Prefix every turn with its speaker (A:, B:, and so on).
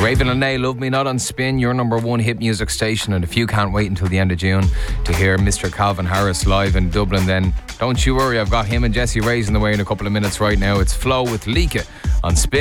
A: Raven and Nay, Love Me Not on Spin, your number one hit music station. And if you can't wait until the end of June to hear Mr. Calvin Harris live in Dublin, then don't you worry, I've got him and Jessie Reyes in the way in a couple of minutes right now. It's Flow with Lika on Spin.